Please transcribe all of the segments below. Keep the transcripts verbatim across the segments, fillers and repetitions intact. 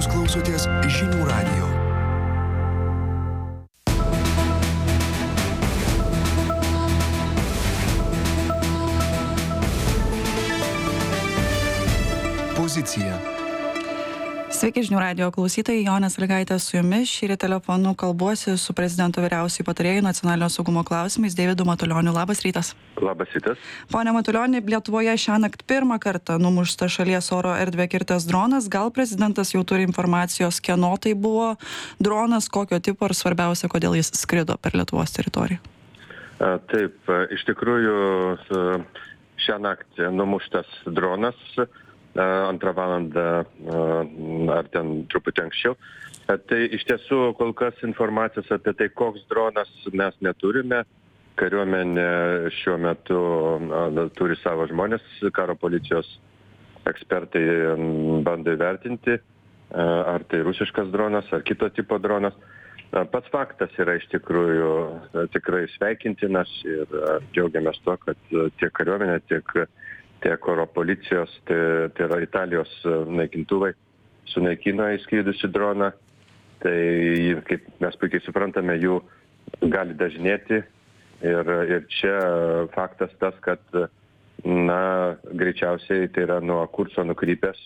Jūs klausotės Žinių radijo. Pozicija. Sveiki, Žinių radijo klausytojai, Jonė Sąlygaitė su jumis. Šįryt telefonu kalbuosi su prezidento vyriausiuoju patarėju nacionalinio saugumo klausimais Deividu Matulioniu. Labas rytas. Labas rytas. Pone Matulioni, Lietuvoje šiąnakt pirmą kartą numušta šalies oro erdvę kirtęs dronas. Gal prezidentas jau turi informacijos, kieno tai buvo dronas, kokio tipo ir svarbiausia, kodėl jis skrido per Lietuvos teritoriją? A, taip, iš tikrųjų šią naktį numuštas dronas antrą valandą ar ten truputį anksčiau. Tai iš tiesų kol kas informacijos apie tai, koks dronas mes neturime. Kariuomenė šiuo metu turi savo žmonės, karo policijos ekspertai bando įvertinti, ar tai rusiškas dronas, ar kito tipo dronas. Pats faktas yra iš tikrųjų tikrai sveikintinas ir džiaugiamės tuo, kad tiek kariuomenė, tiek tiek oro policijos, tai, tai yra Italijos naikintuvai sunaikino įskridusi droną. Tai, kaip mes puikiai suprantame, jų gali dažnėti. Ir, ir čia faktas tas, kad, na, greičiausiai tai yra nuo kurso nukrypęs,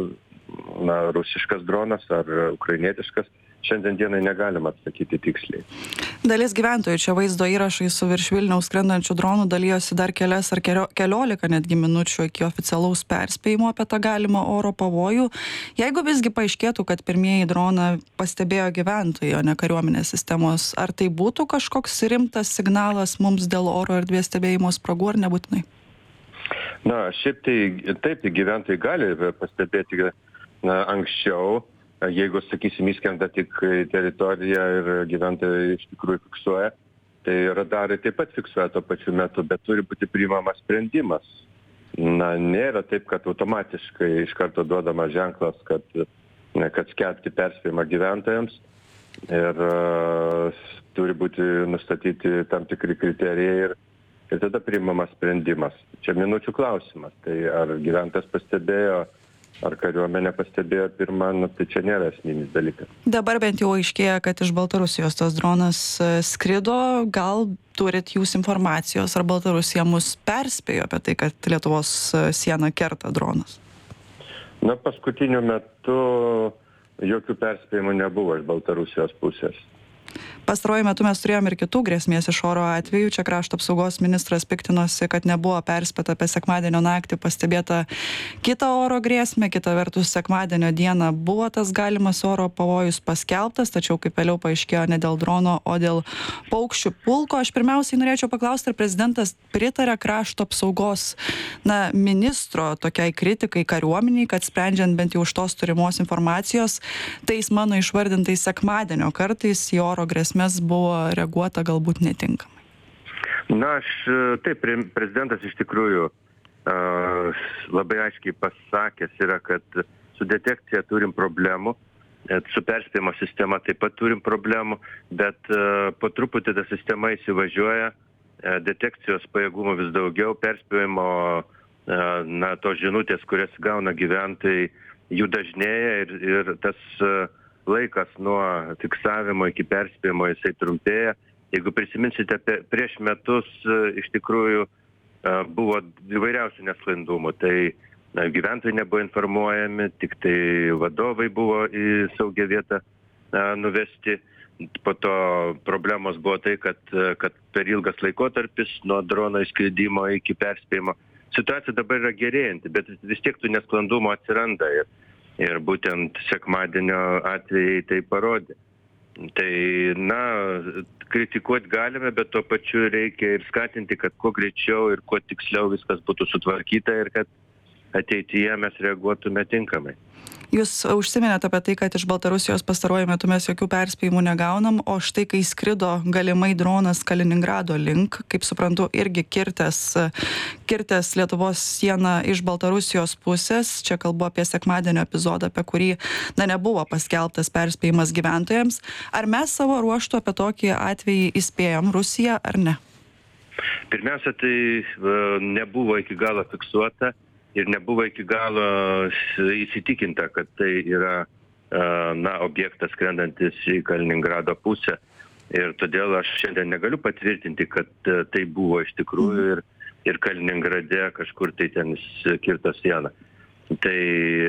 na, rusiškas dronas ar ukrainietiškas. Šiandien dienai negalima atsakyti tiksliai. Dalis gyventojų čia vaizdo įrašai su virš Vilniaus skrendančių dronų dalijosi dar kelias ar keliolika netgi minučių iki oficialaus perspėjimo apie tą galimą oro pavojų. Jeigu visgi paaiškėtų, kad pirmieji droną pastebėjo gyventojai, o ne kariuomenės sistemos, ar tai būtų kažkoks rimtas signalas mums dėl oro erdvės stebėjimo spragų ar nebūtinai? Na, šiaip tai taip, tai gyventojai gali pastebėti na, anksčiau. Jeigu, sakysim, įskrenda tik teritoriją ir gyventojai iš tikrųjų fiksuoja, tai radarai taip pat fiksuoja tuo pačiu metu, bet turi būti priimamas sprendimas. Na, nėra taip, kad automatiškai iš karto duodamas ženklas, kad, kad skelbti perspėjimą gyventojams ir uh, turi būti nustatyti tam tikri kriterijai ir, ir tada priimamas sprendimas. Čia minučių klausimas. Tai ar gyventojas pastebėjo, ar kariuomenė pastebėjo pirmą, nu, tai čia nėra esminis dalykas. Dabar bent jau aiškėja, kad iš Baltarusijos tas dronas skrido. Gal turit jūs informacijos, ar Baltarusija mus perspėjo apie tai, kad Lietuvos sieną kerta dronas? Na, paskutiniu metu jokių perspėjimų nebuvo iš Baltarusijos pusės. Pastaruoju metu mes turėjom ir kitų grėsmės iš oro atvejų. Čia krašto apsaugos ministras piktinosi, kad nebuvo perspėta apie sekmadienio naktį pastebėta kitą oro grėsmę. Kita vertus, sekmadienio dieną buvo tas galimas oro pavojus paskelbtas, tačiau kaip vėliau paaiškėjo ne dėl drono, o dėl paukščių pulko. Aš pirmiausiai norėčiau paklausti, ar prezidentas pritarė krašto apsaugos na, ministro tokiai kritikai kariuomeniai, kad sprendžiant bent jau iš tos turimos informacijos, tais mano išvardintais sekmadienio kartais į oro grėsmės buvo reaguota galbūt netinkamai. Na, aš taip, prezidentas iš tikrųjų uh, labai aiškiai pasakęs yra, kad su detekcija turim problemų, su perspėjimo sistema taip pat turim problemų, bet uh, po truputį ta sistema įsivažiuoja, uh, detekcijos pajėgumų vis daugiau, perspėjimo uh, na, tos žinutės, kurias gauna gyventojai, jų dažnėja ir, ir tas uh, laikas nuo fiksavimo iki perspėjimo jisai trumpėja. Jeigu prisiminsite, prieš metus iš tikrųjų buvo įvairiausių nesklandumų. Tai na, gyventojai nebuvo informuojami, tik tai vadovai buvo į saugią vietą na, nuvesti. Po to problemos buvo tai, kad, kad per ilgas laikotarpis nuo drono įskridimo iki perspėjimo. Situacija dabar yra gerėjanti, bet vis tiek tų nesklandumų atsiranda. Ir Ir būtent sekmadienio atvejai tai parodė. Tai, na, kritikuoti galime, bet tuo pačiu reikia ir skatinti, kad kuo greičiau ir kuo tiksliau viskas būtų sutvarkyta ir kad ateityje mes reaguotume tinkamai. Jūs užsiminėte apie tai, kad iš Baltarusijos pastaruoju metu mes jokių perspėjimų negaunam, o štai kai skrido galimai dronas Kaliningrado link, kaip suprantu, irgi kirtęs, kirtęs Lietuvos sieną iš Baltarusijos pusės, čia kalbu apie sekmadienio epizodą, apie kurį na, nebuvo paskelbtas perspėjimas gyventojams. Ar mes savo ruoštų apie tokį atvejį įspėjom Rusiją ar ne? Pirmiausia, tai nebuvo iki galo fiksuota ir nebuvo iki galo įsitikinta, kad tai yra na, objektas skrendantis į Kaliningrado pusę. Ir todėl aš šiandien negaliu patvirtinti, kad tai buvo iš tikrųjų ir, ir Kaliningrade kažkur tai ten kirto sieną. Tai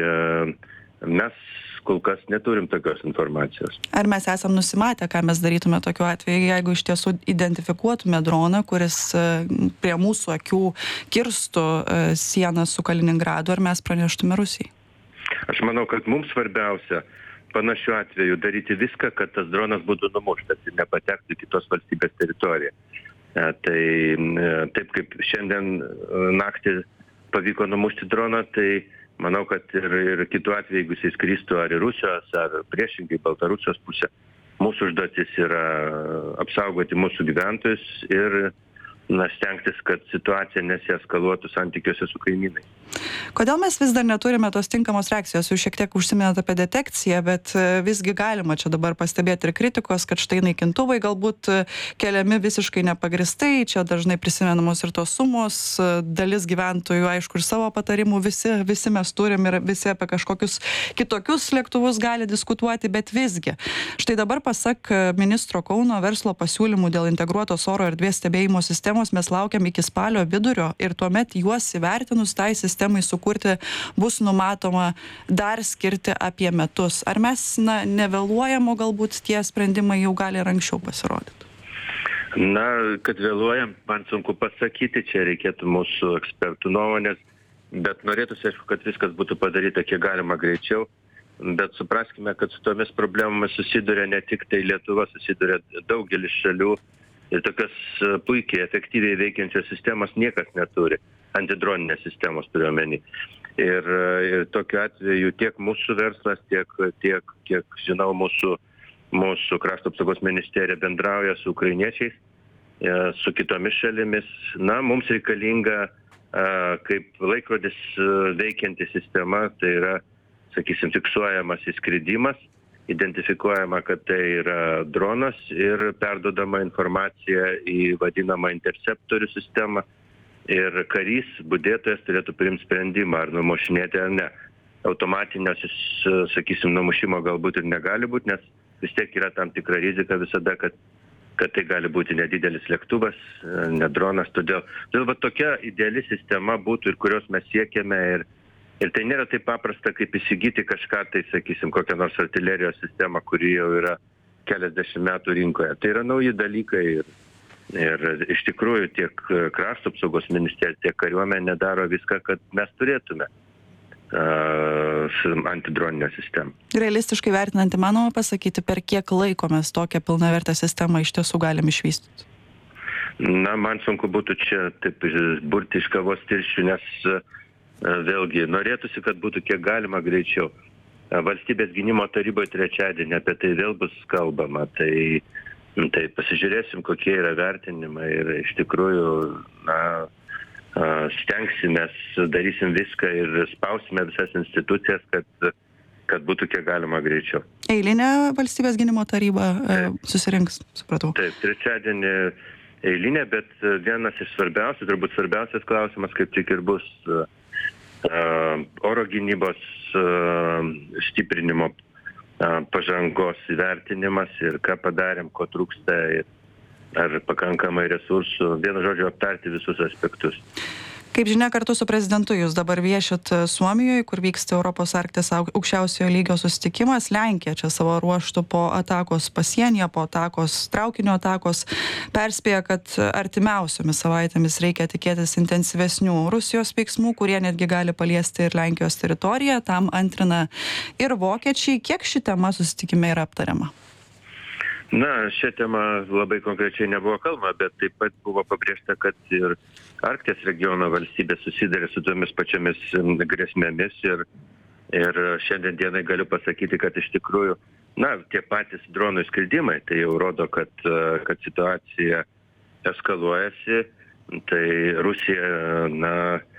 mes kol kas neturim tokios informacijos. Ar mes esam nusimatę, ką mes darytume tokiu atveju, jeigu iš tiesų identifikuotume droną, kuris prie mūsų akių kirstų sieną su Kaliningradu, ar mes praneštume Rusijai? Aš manau, kad mums svarbiausia panašiu atveju daryti viską, kad tas dronas būtų numuštas ir nepatektų į kitos valstybės teritoriją. Tai taip kaip šiandien naktį pavyko numušti droną, tai manau, kad ir, ir kitu atveju, jeigu jis skristų ar į Rusijos, ar priešingai Baltarusijos pusę, mūsų užduotis yra apsaugoti mūsų gyventojus ir na, stengtis, kad situacija nesieskaluotų santykiuose su kaimynais. Kodėl mes vis dar neturime tos tinkamos reakcijos? Jūs šiek tiek užsiminėte apie detekciją, bet visgi galima čia dabar pastebėti ir kritikos, kad štai naikintuvai galbūt keliami visiškai nepagristai, čia dažnai prisimenamos ir tos sumos, dalis gyventojų, aišku, ir savo patarimų, visi, visi mes turim ir visi apie kažkokius kitokius lėktuvus gali diskutuoti, bet visgi. Štai dabar pasak ministro Kauno verslo pasiūlymų dėl integruotos oro erdvės stebėjimo sistemos mes laukiam iki spalio vidurio ir tuomet juos įvertinus tai sistemai sukurti bus numatoma dar skirti apie metus. Ar mes na, nevėluojam, o galbūt tie sprendimai jau gali ir anksčiau pasirodyti? Na, kad vėluojam, man sunku pasakyti, čia reikėtų mūsų ekspertų nuomonės, bet norėtųsi, aišku, kad viskas būtų padaryta kiek galima greičiau, bet supraskime, kad su tomis problemomis susiduria ne tik tai Lietuva, susiduria daugelis šalių ir tokios puikiai, efektyviai veikiančios sistemos niekas neturi, antidroninės sistemos turiuomenį. Ir, ir tokiu atveju tiek mūsų verslas, tiek, tiek kiek žinau, mūsų, mūsų krašto apsaugos ministerija bendrauja su ukrainiečiais, su kitomis šalimis. Na, mums reikalinga kaip laikrodis veikianti sistema, tai yra, sakysim, fiksuojamas įskridimas, identifikuojama, kad tai yra dronas ir perduodama informacija į vadinamą interceptorių sistemą ir karys, budėtojas turėtų priimti sprendimą, ar numušinėti ar ne. Automatinio, sakysim, numušimo galbūt ir negali būti, nes vis tiek yra tam tikra rizika visada, kad, kad tai gali būti nedidelis lėktuvas, ne dronas. Todėl, todėl va, tokia ideali sistema būtų ir kurios mes siekiame ir Ir tai nėra taip paprasta, kaip įsigyti kažką, tai, sakysim, kokią nors artilerijos sistemą, kuri jau yra keliasdešimt metų rinkoje. Tai yra nauji dalykai ir, ir iš tikrųjų tiek krašto apsaugos ministerija, tiek kariuomenė daro viską, kad mes turėtume uh, antidroninę sistemą. Realistiškai vertinant, įmanoma pasakyti, per kiek laiko mes tokią pilnavertę sistemą iš tiesų galim išvystyti? Na, man sunku būtų čia taip burti iš kavos tirščių, nes vėlgi, norėtųsi, kad būtų kiek galima greičiau. Valstybės gynimo taryboje trečiadienį apie tai vėl bus kalbama. Tai, tai pasižiūrėsim, kokie yra vertinimai ir iš tikrųjų na, stengsimės, darysim viską ir spausime visas institucijas, kad, kad būtų kiek galima greičiau. Eilinė valstybės gynimo taryba Taip. susirinks, supratau. Taip, trečiadienį eilinė, bet vienas iš svarbiausių, turbūt svarbiausias klausimas, kaip tik ir bus Uh, oro gynybos uh, stiprinimo uh, pažangos įvertinimas ir ką padarėm, ko trūksta ir ar pakankamai resursų. Vienu žodžiu, aptarti visus aspektus. Kaip žinia, kartu su prezidentu jūs dabar viešit Suomijoje, kur vyksta Europos Arkties aukščiausiojo lygio susitikimas. Lenkija čia savo ruožtu po atakos pasienyje, po atakos, traukinio atakos, perspėja, kad artimiausiomis savaitėmis reikia tikėtis intensyvesnių Rusijos veiksmų, kurie netgi gali paliesti ir Lenkijos teritoriją. Tam antrina ir vokiečiai. Kiek ši tema susitikime yra aptariama? Na, šią temą labai konkrečiai nebuvo kalbama, bet taip pat buvo pabrėžta, kad ir Arkties regiono valstybės susiduria su tomis pačiomis grėsmėmis ir, ir šiandien dienai galiu pasakyti, kad iš tikrųjų, na, tie patys dronų skridimai, tai jau rodo, kad, kad situacija eskaluojasi, tai Rusija, na,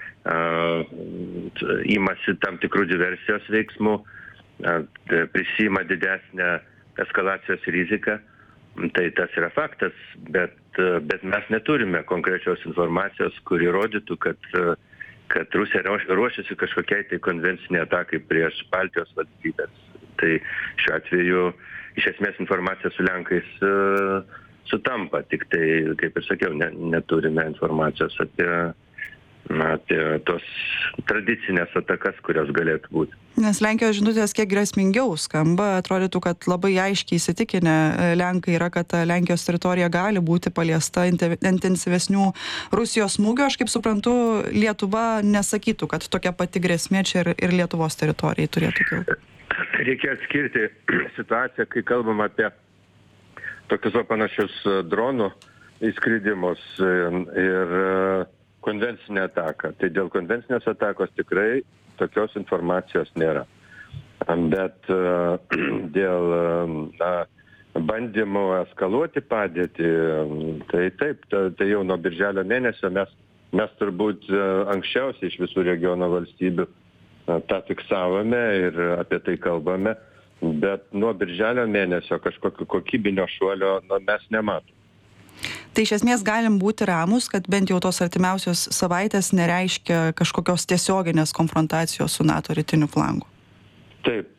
imasi tam tikrų diversijos veiksmų, prisima didesnę eskalacijos riziką, tai tas yra faktas, bet, bet mes neturime konkrečios informacijos, kuri rodytų, kad, kad Rusija ruošiasi kažkokiai tai konvenciniai atakai prieš Baltijos valstybės. Tai šiuo atveju iš esmės informacija su Lenkais e, sutampa, tik tai, kaip ir sakiau, ne, neturime informacijos apie, na, apie tos tradicinės atakas, kurios galėtų būti. Nes Lenkijos žinutės kiek grėsmingiau skamba, atrodytų, kad labai aiškiai įsitikinę Lenkai yra, kad Lenkijos teritorija gali būti paliesta intensyvesnių Rusijos smūgių. Aš kaip suprantu, Lietuva nesakytų, kad tokia pati grėsmė čia ir, ir Lietuvos teritorijai turėtų kilti. Reikia atskirti situaciją, kai kalbam apie tokius panašius dronų įskridimus ir konvencinę ataką. Tai dėl konvencinės atakos tikrai tokios informacijos nėra. Bet dėl na, bandymų eskaluoti padėtį, tai taip, tai jau nuo birželio mėnesio mes, mes turbūt anksčiausiai iš visų regiono valstybių tą fiksavome ir apie tai kalbame, bet nuo birželio mėnesio kažkokio kokybinio šuolio nu, mes nematome. Tai iš esmės galim būti ramus, kad bent jau tos artimiausios savaitės nereiškia kažkokios tiesioginės konfrontacijos su NATO rytiniu flangu. Taip,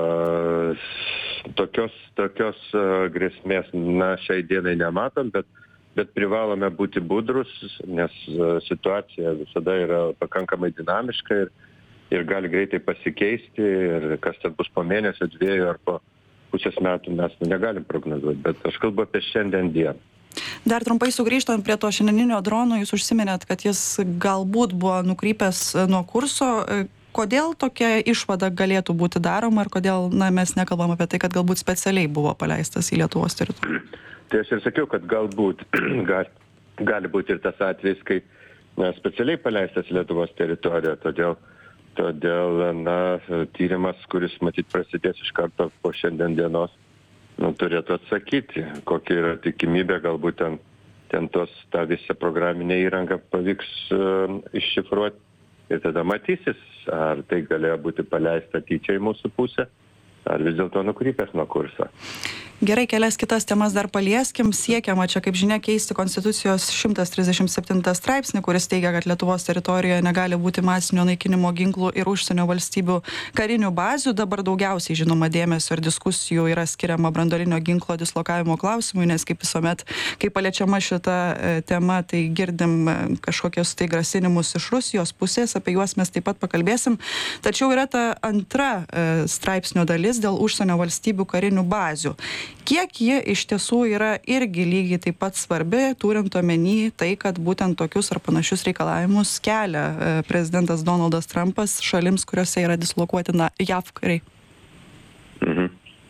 tokios, tokios grėsmės na, šiai dienai nematom, bet, bet privalome būti budrus, nes situacija visada yra pakankamai dinamiška ir, ir gali greitai pasikeisti ir kas ten bus po mėnesio, dviejų ar po pusės metų mes negalim prognozuoti, bet aš kalbu apie šiandien dieną. Dar trumpai sugrįžtant prie to šiandieninio drono, jūs užsiminėt, kad jis galbūt buvo nukrypęs nuo kurso. Kodėl tokia išvada galėtų būti daroma ir kodėl na, mes nekalbam apie tai, kad galbūt specialiai buvo paleistas į Lietuvos teritoriją? Tai aš ir sakiau, kad galbūt gali, gali būti ir tas atvejis, kai na, specialiai paleistas į Lietuvos teritoriją. Todėl, todėl na, tyrimas, kuris matyt prasidės iš karto po šiandien dienos, nu, turėtų atsakyti, kokia yra tikimybė, galbūt ten, ten tos, tą visą programinę įrangą pavyks uh, iššifruoti ir tada matysis, ar tai galėjo būti paleista tyčia į mūsų pusę, ar vis dėlto nukrypęs nuo kurso. Gerai, kelias kitas temas dar palieskim. Siekiama čia, kaip žinia, keisti Konstitucijos šimtas trisdešimt septintą straipsnį, kuris teigia, kad Lietuvos teritorijoje negali būti masinio naikinimo ginklų ir užsienio valstybių karinių bazių. Dabar daugiausiai, žinoma, dėmesio ir diskusijų yra skiriama branduolinio ginklo dislokavimo klausimui, nes kaip visuomet, kai paliečiama šita tema, tai girdim kažkokius tai grasinimus iš Rusijos pusės, apie juos mes taip pat pakalbėsim. Tačiau yra ta antra straipsnio dalis dėl užsienio valstybių karinių bazių. Kiek ji iš tiesų yra irgi lygiai taip pat svarbi, turint omeny tai, kad būtent tokius ar panašius reikalavimus kelia prezidentas Donaldas Trumpas šalims, kuriuose yra dislokuoti na, J A V kariai? Mhm.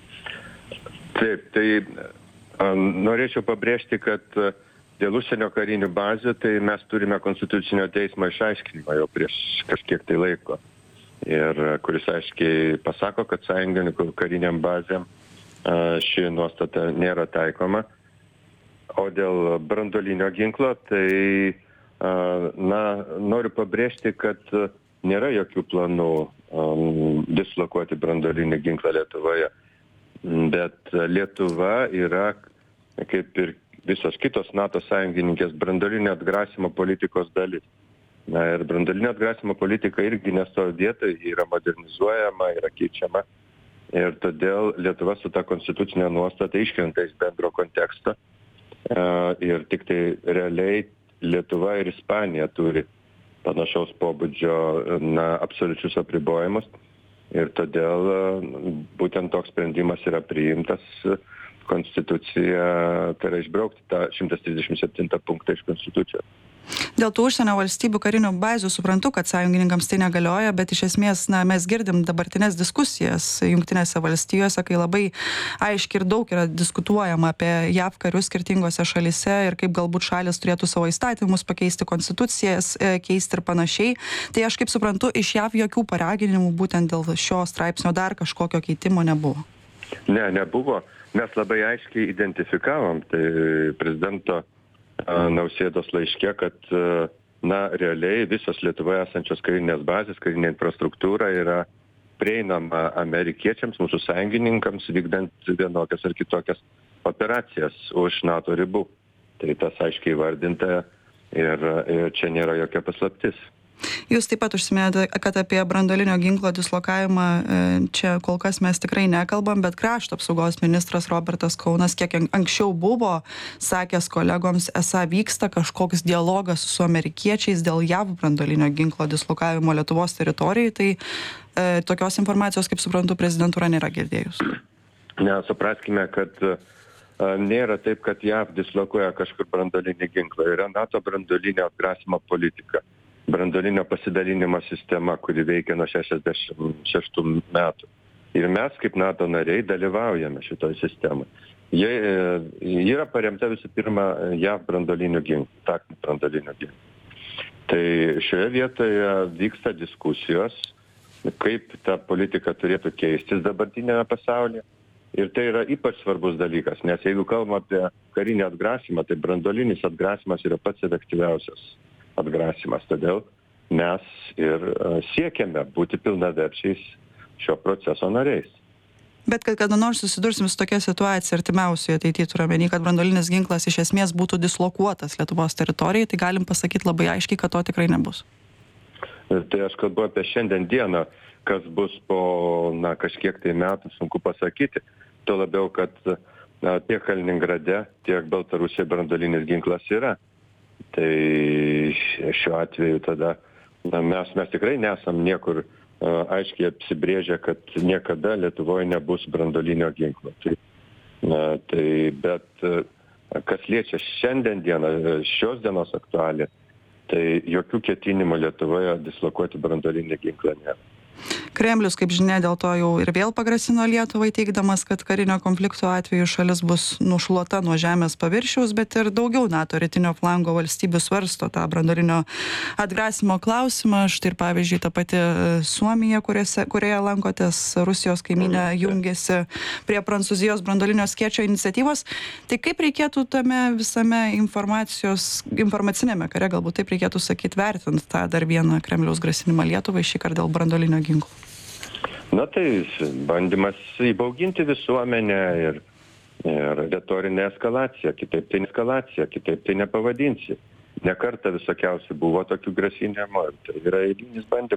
Taip, tai a, norėčiau pabrėžti, kad dėl užsienio karinių bazių, tai mes turime Konstitucinio teismo išaiškinimą jau prieš kažkiek tai laiko. Ir kuris aiškiai pasako, kad sąjungininkų kariniam bazėm ši nuostata nėra taikoma. O dėl branduolinio ginklo, tai na, noriu pabrėžti, kad nėra jokių planų um, dislokuoti branduolinį ginklą Lietuvoje. Bet Lietuva yra, kaip ir visos kitos NATO sąjungininkės, branduolinio atgrasimo politikos dalis. Na ir branduolinio atgrasimo politika irgi nestovi vietoje, yra modernizuojama, yra keičiama. Ir todėl Lietuva su ta konstitucinė nuostata iškrenta iš bendro konteksto. Ir tik tai realiai Lietuva ir Ispanija turi panašaus pobūdžio na, absoliučius apribojimus. Ir todėl būtent toks sprendimas yra priimtas. Konstitucija, tai yra išbraukti tą šimtas trisdešimt septintą punktą iš Konstitucijos. Dėl tų užsienio valstybių karinių bazių suprantu, kad sąjungininkams tai negalioja, bet iš esmės na, mes girdim dabartinės diskusijas Jungtinėse valstijose, kai labai aiškiai ir daug yra diskutuojama apie J A V karius skirtingose šalise ir kaip galbūt šalis turėtų savo įstatymus pakeisti, konstitucijas keisti ir panašiai. Tai aš kaip suprantu, iš J A V jokių paraginimų būtent dėl šio straipsnio dar kažkokio keitimo nebuvo. Ne, nebuvo. Mes labai aiškiai identifikavom tai prezidento Nausėdos laiške, kad na, realiai visos Lietuvoje esančios karinės bazės, karinė infrastruktūra yra prieinama amerikiečiams, mūsų sąjungininkams, vykdant vienokias ar kitokias operacijas už NATO ribų. Tai tas aiškiai vardinta ir, ir čia nėra jokia paslaptis. Jūs taip pat užsiminėte, kad apie branduolinio ginklo dislokavimą čia kol kas mes tikrai nekalbam, bet krašto apsaugos ministras Robertas Kaunas kiek anksčiau buvo sakęs kolegoms, esą vyksta kažkoks dialogas su amerikiečiais dėl J A V branduolinio ginklo dislokavimo Lietuvos teritorijai. Tai e, tokios informacijos, kaip suprantu, prezidentūra nėra girdėjus. Ne, supraskime, kad a, nėra taip, kad J A V dislokuoja kažkur branduolinį ginklą. Yra NATO branduolinio atgrasimo politika. Branduolinio pasidalinimo sistema, kuri veikia nuo šešiasdešimt šeštų metų. Ir mes, kaip NATO nariai, dalyvaujame šitoj sistemai. Jie yra paremta visų pirma J A V branduoliniu ginklu, taktiniu branduoliniu ginklu. Tai šioje vietoje vyksta diskusijos, kaip ta politika turėtų keistis dabartinėme pasaulyje. Ir tai yra ypač svarbus dalykas, nes jeigu kalbame apie karinį atgrasimą, tai branduolinis atgrasimas yra pats efektyviausias atgrasimas. Todėl mes ir siekiame būti pilnaverčiais šio proceso nariais. Bet kad kada nors susidursim su tokia situacija artimiausioje ateityje, turiu omeny, kad branduolinis ginklas iš esmės būtų dislokuotas Lietuvos teritorijai, tai galim pasakyti labai aiškiai, kad to tikrai nebus. Tai aš kalbu apie šiandien dieną, kas bus po na, kažkiek tai metų, sunku pasakyti. Tuo labiau, kad na, tiek Kaliningrade, tiek Baltarusijoje branduolinis ginklas yra. Tai šiuo atveju tada na, mes, mes tikrai nesam niekur a, aiškiai apsibrėžę, kad niekada Lietuvoje nebus branduolinio ginklo. Tai, na, tai, bet a, kas liečia šiandien dieną, šios dienos aktualią, tai jokių ketinimų Lietuvoje dislokuoti branduolinį ginklą nėra. Kremlius, kaip žinia, dėl to jau ir vėl pagrasino Lietuvai, teigdamas, kad karinio konflikto atveju šalis bus nušluota nuo žemės paviršiaus, bet ir daugiau NATO rytinio flango valstybių svarsto tą branduolinio atgrasimo klausimą. Štai ir pavyzdžiui, ta pati Suomija, kuriuose, kurioje lankotės, Rusijos kaimynė jungiasi prie Prancūzijos branduolinio skėčio iniciatyvos. Tai kaip reikėtų tame visame informacijos, informacinėme kare, galbūt taip reikėtų sakyti, vertinti tą dar vieną Kremliaus grasinimą Lietuvai, šį kartą dėl branduolinio ginklo? Na tai bandymas įbauginti visuomenę ir, ir retorinė eskalacija, kitaip tai eskalacija, kitaip tai nepavadinsi. Ne kartą visokiausių buvo tokių grasinimų, tai yra eilinis bandymas.